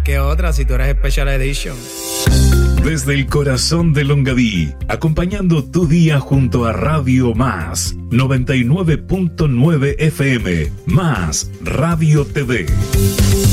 que otra si tú eres Special Edition. Desde el corazón de Longaví, acompañando tu día junto a Radio Más 99.9 FM, Más Radio TV.